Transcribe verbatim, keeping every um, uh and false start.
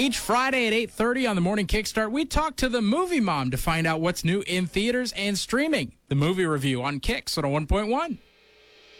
Each Friday at eight thirty on the Morning Kickstart, we talk to the movie mom to find out what's new in theaters and streaming. The Movie Review on Kicks one oh one point one.